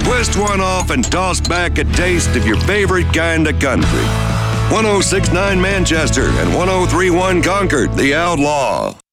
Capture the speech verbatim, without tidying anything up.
Twist one off and toss back a taste of your favorite kind of country. one oh six point nine Manchester and one oh three point one Concord, The Outlaw.